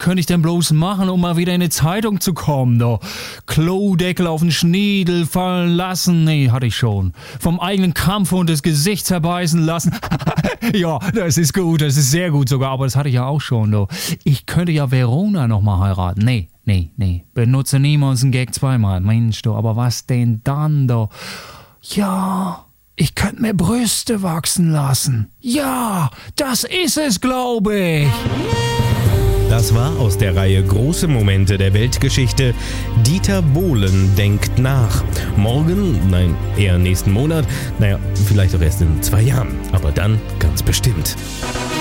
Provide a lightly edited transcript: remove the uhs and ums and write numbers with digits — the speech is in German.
könnte ich denn bloß machen, um mal wieder in die Zeitung zu kommen, da? Klodeckel auf den Schniedel fallen lassen, nee, hatte ich schon. Vom eigenen Kampfhund das Gesicht zerbeißen lassen. Ja, das ist gut, das ist sehr gut sogar, aber das hatte ich ja auch schon, da. Ich könnte ja Verona nochmal heiraten. Nee. Benutze niemals einen Gag zweimal. Mensch, du, aber was denn dann, da? Ja, ich könnte mir Brüste wachsen lassen. Ja, das ist es, glaube ich. Das war aus der Reihe Große Momente der Weltgeschichte. Dieter Bohlen denkt nach. Morgen, nein, eher nächsten Monat. Naja, vielleicht auch erst in 2 Jahren. Aber dann ganz bestimmt.